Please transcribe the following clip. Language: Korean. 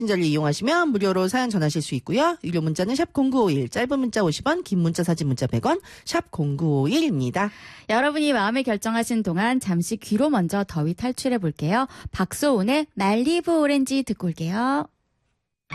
메신저를 이용하시면 무료로 사연 전하실 수 있고요. 유료 문자는 샵 0951, 짧은 문자 50원, 긴 문자 사진 문자 100원, 샵 0951입니다. 여러분이 마음에 결정하신 동안 잠시 귀로 먼저 더위 탈출해 볼게요. 박소은의 말리부 오렌지 듣고 올게요.